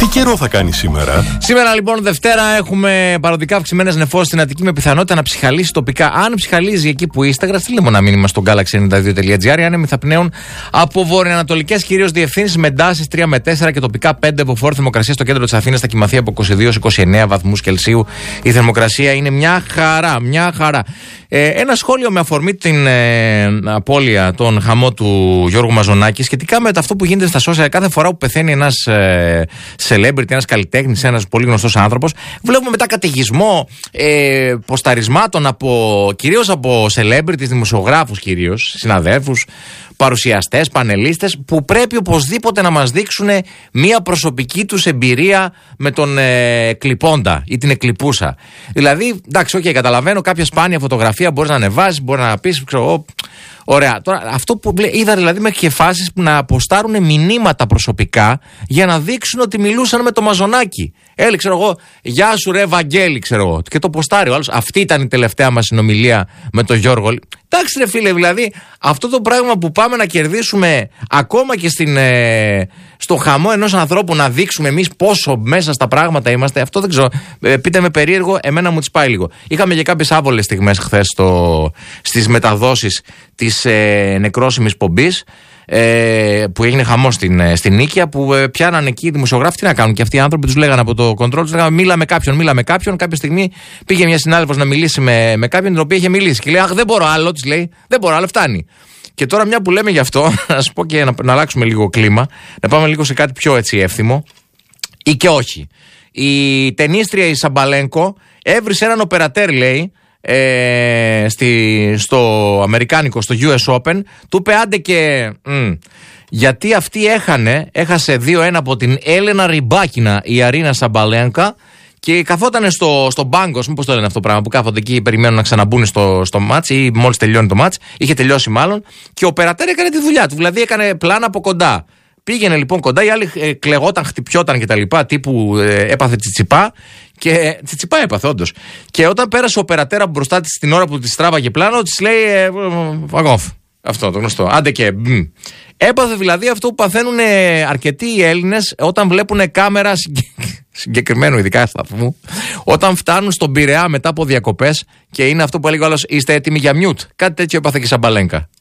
καιρό θα κάνει σήμερα? Σήμερα λοιπόν Δευτέρα έχουμε παροδικά αυξημένες νεφώσεις στην Αττική με πιθανότητα να ψυχαλίσει τοπικά. Αν ψυχαλίζει εκεί που είστε, στείλτε μου ένα μήνυμα στο galaxy92.gr. Άνεμοι θα πνέουν από βορειοανατολικές κυρίως διευθύνσεις με εντάσεις 3 με 4 και τοπικά 5 από φόρ. Θερμοκρασία στο κέντρο της Αθήνας θα κοιμαθεί από 22-29 βαθμούς Κελσίου. Η θερμοκρασία είναι μια χαρά, μια χαρά. Ένα σχόλιο με αφορμή την απώλεια, τον χαμό του Γιώργου Μαζονάκη σχετικά με αυτό που γίνεται στα social. Κάθε φορά που πεθαίνει ένας celebrity, ένας καλλιτέχνης, ένας πολύ γνωστός άνθρωπος, βλέπουμε μετά καταιγισμό ποσταρισμάτων κυρίως από celebrities, δημοσιογράφους κυρίως, συναδέλφους, παρουσιαστές, πανελίστες, που πρέπει οπωσδήποτε να μας δείξουν μία προσωπική τους εμπειρία με τον εκλειπώντα ή την εκλειπούσα. Δηλαδή, εντάξει, καταλαβαίνω, κάποια σπάνια φωτογραφία μπορείς να ανεβάσεις, μπορεί να πεις, ξέρω. Ωραία. Τώρα, αυτό που είδα δηλαδή μέχρι και φάσεις που να αποστάρουν μηνύματα προσωπικά για να δείξουν ότι μιλούσαν με το Μαζονάκη. Έλεγε, ξέρω εγώ, γεια σου ρε Βαγγέλη, ξέρω εγώ. Και το ποστάρει ο άλλος. Αυτή ήταν η τελευταία μας συνομιλία με τον Γιώργο. Εντάξει ρε φίλε, δηλαδή αυτό το πράγμα που πάμε να κερδίσουμε ακόμα και στο χαμό ενός ανθρώπου, να δείξουμε εμείς πόσο μέσα στα πράγματα είμαστε, αυτό δεν ξέρω. Πείτε με περίεργο, εμένα μου τις πάει λίγο. Είχαμε και κάποιες άβολες στιγμές χθες στις μεταδόσεις της νεκρόσιμης πομπής, που έγινε χαμός στην Νίκαια, που πιάνανε εκεί οι δημοσιογράφοι. Τι να κάνουν, και αυτοί οι άνθρωποι τους λέγανε από το control, τους λέγανε μίλα με κάποιον. Κάποια στιγμή πήγε μια συνάδελφος να μιλήσει με κάποιον, την οποία είχε μιλήσει. Και λέει, αχ, δεν μπορώ άλλο, της λέει, δεν μπορώ άλλο, φτάνει. Και τώρα, μια που λέμε γι' αυτό, να σας πω και να αλλάξουμε λίγο κλίμα, να πάμε λίγο σε κάτι πιο έτσι εύθυμο, ή και όχι. Η ταινίστρια η Σαμπαλένκο έβρισε έναν οπερατέρ, λέει, στο αμερικάνικο, στο US Open, του είπε άντε και γιατί αυτή έχασε 2-1 από την Έλενα Ριμπάκινα η Αρίνα Σαμπαλένκα, και καθόταν στο μπάγκος, μήπως το λένε αυτό το πράγμα, που κάθονται εκεί, περιμένουν να ξαναμπούν στο μάτς ή μόλις τελειώνει το μάτς, είχε τελειώσει μάλλον, και ο οπερατέρ έκανε τη δουλειά του, δηλαδή έκανε πλάνα από κοντά. Πήγαινε λοιπόν κοντά, η άλλη κλεγόταν, χτυπιόταν και τα λοιπά, τύπου έπαθε τσιτσιπά. Και τσιτσιπά έπαθε, όντως. Και όταν πέρασε ο οπερατέρα από μπροστά της την ώρα που της τράβαγε πλάνο, της λέει φαγόφ. Αυτό το γνωστό. Άντε και έπαθε δηλαδή αυτό που παθαίνουν αρκετοί οι Έλληνες όταν βλέπουν κάμερα συγκεκριμένου ειδικά σταθμού, όταν φτάνουν στον Πειραιά μετά από διακοπές, και είναι αυτό που έλεγε ο άλλος, είστε έτοιμοι για μιούτ. Κάτι τέτοιο έπαθε και η Σαμπαλένκα.